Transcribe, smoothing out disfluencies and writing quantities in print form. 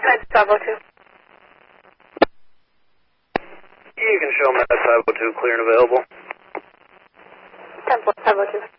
502. You can show them at 502, clear and available. 10-4, 502.